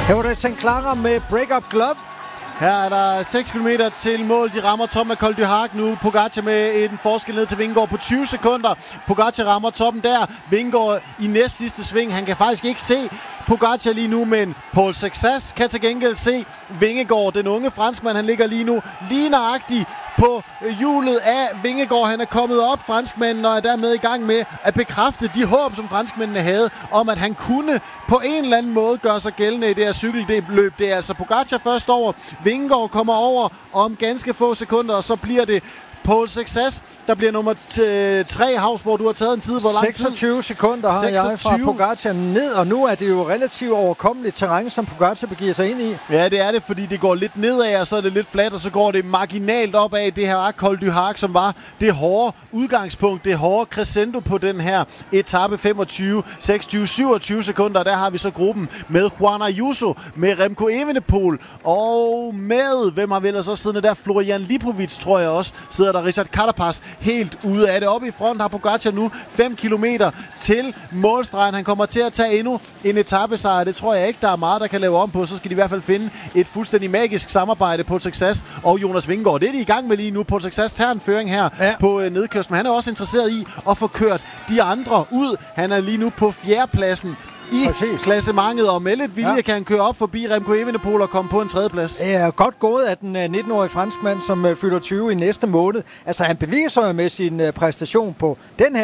Her var det St. Clara med Break Up Glove. Her er der 6 km til mål. De rammer toppen af Col du Hac nu. Pogacar med en forskel ned til Vingegaard på 20 sekunder. Pogacar rammer toppen der. Vingegaard i næst sidste sving. Han kan faktisk ikke se Pogacar lige nu, men Paul Success kan til gengæld se Vingegaard. Den unge franskmand, han ligger lige nu lige nøjagtigt på hjulet af Vingegaard. Han er kommet op, franskmanden, og er dermed i gang med at bekræfte de håb, som franskmændene havde, om at han kunne på en eller anden måde gøre sig gældende i det her cykelløb. Det er altså Pogacar først over. Vingegaard kommer over om ganske få sekunder, og så bliver det Paul Success, der bliver nummer 3. Havsborg, du har taget en tid. Hvor lang tid? 26 sekunder har jeg fra Pogacar ned, og nu er det jo relativt overkommeligt terræn, som Pogacar begiver sig ind i. Ja, det er det, fordi det går lidt nedad, og så er det lidt fladt, og så går det marginalt opad. Det her Col du Hac, som var det hårde udgangspunkt, det hårde crescendo på den her etape. 25, 26, 27 sekunder, der har vi så gruppen med Juan Ayuso, med Remco Evenepoel, og med, hvem har vi ellers så siddende der? Florian Lipovic, tror jeg også, sidder der. Richard Carapaz helt ude af det. Oppe i front har Pogacar nu 5 kilometer til målstregen. Han kommer til at tage endnu en etapesejr. Det tror jeg ikke, der er meget, der kan lave om på. Så skal de i hvert fald finde et fuldstændig magisk samarbejde på Success og Jonas Vingegaard. Det er de i gang med lige nu. På Success tager en føring her på nedkørslen. Han er også interesseret i at få kørt de andre ud. Han er lige nu på 4. pladsen i klassementet, og med lidt vilje kan han køre op forbi Remco Evenepoel og komme på en 3. plads. Det er godt gået af den 19-årige franskmand, som fylder 20 i næste måned. Altså, han beviser sig med sin præstation på den her